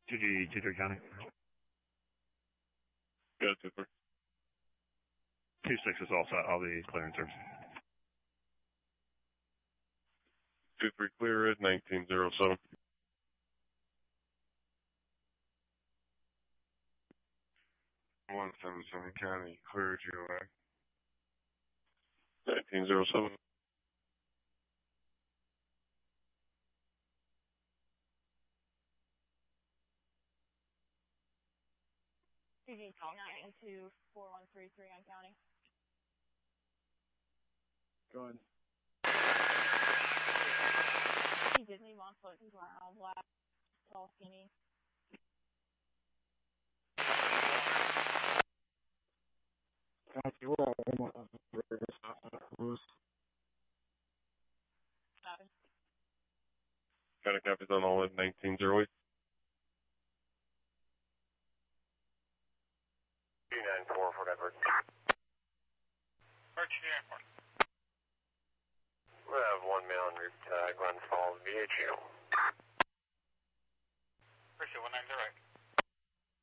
2G, County. Go 2-3. 2-6 is all set. I'll be clearing service. 2-3 clear at 1907. One 77 County, clear GOA. 1907. CG 92413 on county. Go ahead. Disney on foot, he's wearing all black, tall, skinny. Copy, we're all Lewis. Copy. Got a copies on all at 1908. 294 for Edward. Archie Airport. We have one male en route to Glens Falls, VHU. Appreciate 190.